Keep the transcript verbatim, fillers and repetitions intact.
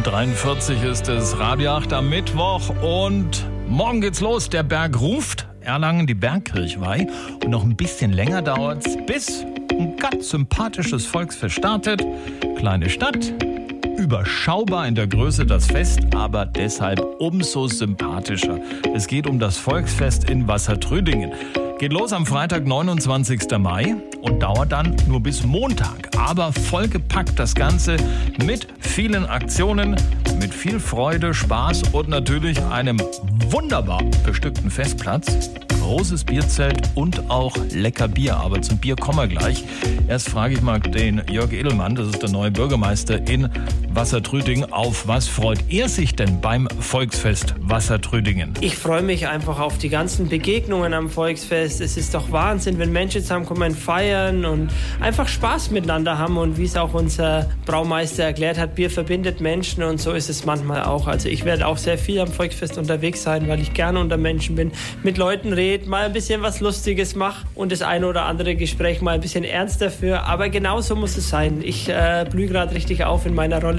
und dreiundvierzig ist es, Radio acht am Mittwoch und morgen geht's los. Der Berg ruft, Erlangen, die Bergkirchweih. Und noch ein bisschen länger dauert's, bis ein ganz sympathisches Volksfest startet. Kleine Stadt, überschaubar in der Größe das Fest, aber deshalb umso sympathischer. Es geht um das Volksfest in Wassertrödingen. Geht los am Freitag, neunundzwanzigsten Mai und dauert dann nur bis Montag. Aber vollgepackt das Ganze mit vielen Aktionen, mit viel Freude, Spaß und natürlich einem wunderbar bestückten Festplatz. Großes Bierzelt und auch lecker Bier. Aber zum Bier kommen wir gleich. Erst frage ich mal den Jörg Edelmann, das ist der neue Bürgermeister in Wassertrödingen. Auf was freut er sich denn beim Volksfest Wassertrödingen? Ich freue mich einfach auf die ganzen Begegnungen am Volksfest. Es ist doch Wahnsinn, wenn Menschen zusammenkommen, feiern und einfach Spaß miteinander haben. Und wie es auch unser Braumeister erklärt hat, Bier verbindet Menschen und so ist es manchmal auch. Also ich werde auch sehr viel am Volksfest unterwegs sein, weil ich gerne unter Menschen bin, mit Leuten rede, mal ein bisschen was Lustiges mache und das eine oder andere Gespräch mal ein bisschen ernster für. Aber genauso muss es sein. Ich äh, blühe gerade richtig auf in meiner Rolle